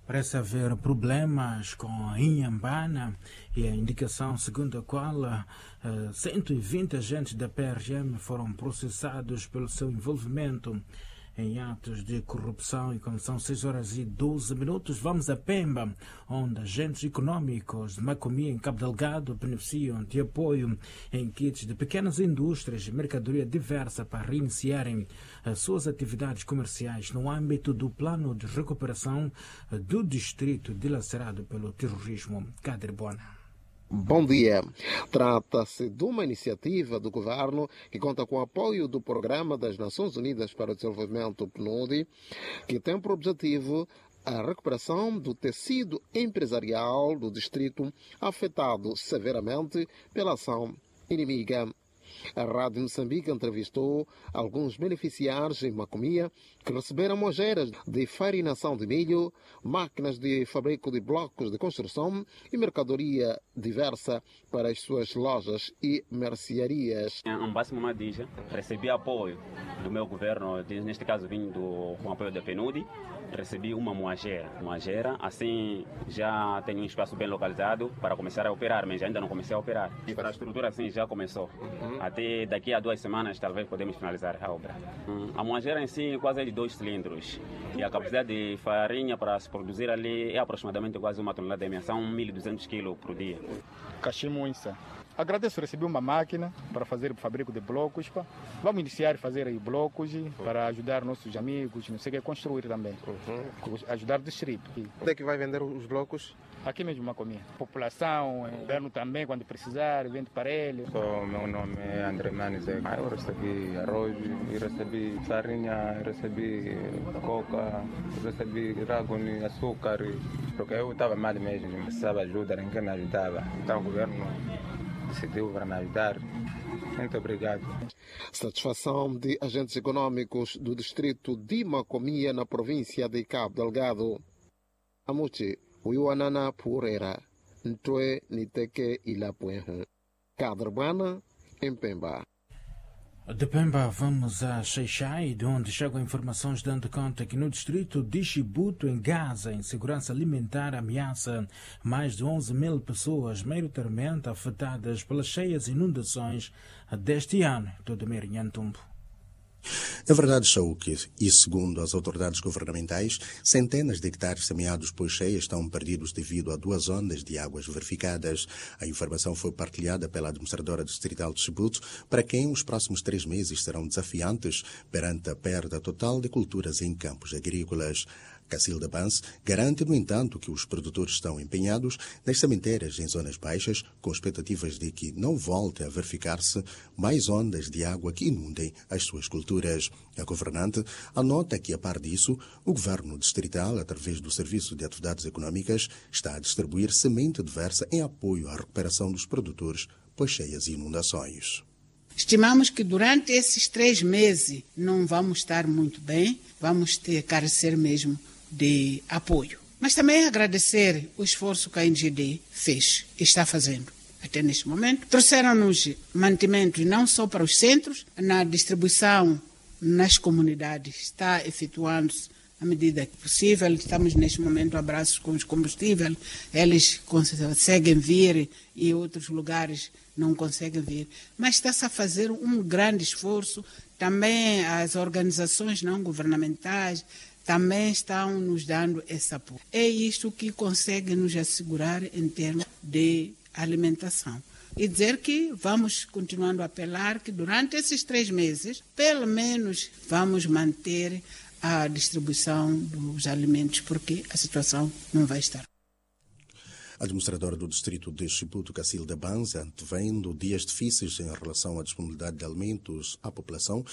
Parece haver problemas com a Inhambana e a indicação segundo a qual 120 agentes da PRM foram processados pelo seu envolvimento em atos de corrupção. E quando são 6h12, vamos a Pemba, onde agentes econômicos de Macomia em Cabo Delgado beneficiam de apoio em kits de pequenas indústrias e mercadoria diversa para reiniciarem as suas atividades comerciais no âmbito do plano de recuperação do distrito dilacerado pelo terrorismo. Caderbona. Bom dia. Trata-se de uma iniciativa do governo que conta com o apoio do Programa das Nações Unidas para o Desenvolvimento, PNUD, que tem por objetivo a recuperação do tecido empresarial do distrito afetado severamente pela ação inimiga. A Rádio Moçambique entrevistou alguns beneficiários em Macomia que receberam mojeiras de farinação de milho, máquinas de fabrico de blocos de construção e mercadoria diversa para as suas lojas e mercearias. Em Máximo Madija, recebi apoio do meu governo, neste caso vindo com apoio da PNUD. Recebi uma moageira, assim já tenho um espaço bem localizado para começar a operar, mas ainda não comecei a operar. E para a estrutura assim já começou. Até daqui a 2 semanas talvez podemos finalizar a obra. A moageira em si quase é de 2 cilindros e a capacidade de farinha para se produzir ali é aproximadamente quase 1 tonelada de meia, são 1.200 kg por dia. Caximo Insa. Agradeço, recebi uma máquina para fazer o fabrico de blocos. Vamos iniciar a fazer aí blocos para ajudar nossos amigos, não sei o que, construir também. Ajudar o distrito. Onde é que vai vender os blocos? Aqui mesmo, Macomia. População, governo também, quando precisar, vende para ele. Meu nome é André Manizek. Eu recebi arroz, recebi farinha, recebi coca, recebi água e açúcar. Porque eu estava mal mesmo, precisava ajuda, ninguém me ajudava. Então o governo decidiu para me ajudar. Muito obrigado. Satisfação de agentes econômicos do distrito de Macomia, na província de Cabo Delgado. Amuchi, Uiwanana Purera, Ntwe Niteke Ilapuenhu. Caderbana, em Pemba. De Pemba vamos a Xai-Xai, de onde chegam informações dando conta que no distrito de Chibuto, em Gaza, a insegurança alimentar ameaça mais de 11.000 pessoas, maioritariamente afetadas pelas cheias inundações deste ano. Todo Merinhantumbo. É verdade, Chauque, e segundo as autoridades governamentais, centenas de hectares semeados por cheias estão perdidos devido a 2 ondas de águas verificadas. A informação foi partilhada pela administradora distrital de Chibuto, para quem os próximos 3 meses serão desafiantes perante a perda total de culturas em campos agrícolas. Cacilda Bans garante, no entanto, que os produtores estão empenhados nas sementeiras em zonas baixas, com expectativas de que não volte a verificar-se mais ondas de água que inundem as suas culturas. A governante anota que, a par disso, o governo distrital, através do Serviço de Atividades Econômicas, está a distribuir semente diversa em apoio à recuperação dos produtores pós cheias e inundações. Estimamos que durante esses 3 meses não vamos estar muito bem, vamos ter carecer mesmo de apoio. Mas também agradecer o esforço que a NGD fez e está fazendo até neste momento. Trouxeram-nos mantimentos não só para os centros, na distribuição nas comunidades está efetuando-se à medida que possível. Estamos neste momento abraços com os combustíveis, eles conseguem vir e outros lugares não conseguem vir. Mas está-se a fazer um grande esforço, também as organizações não governamentais também estão nos dando esse apoio. É isto que consegue nos assegurar em termos de alimentação. E dizer que vamos continuando a apelar que durante esses 3 meses, pelo menos, vamos manter a distribuição dos alimentos, porque a situação não vai estar. A administradora do distrito de Chibuto, Cacilda Banza, antevendo dias difíceis em relação à disponibilidade de alimentos à população,